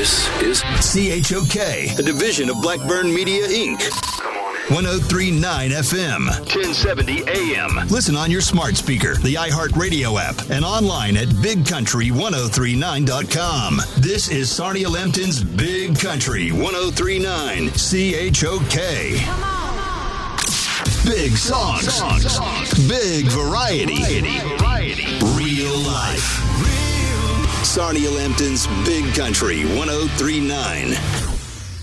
This is CHOK, a division of Blackburn Media, Inc. 103.9 FM, 1070 AM. Listen on your smart speaker, the iHeartRadio app, and online at BigCountry1039.com. This is Sarnia Lambton's Big Country 103.9 CHOK. Big songs, big variety, real life. Sarnia Lambton's Big Country 103.9.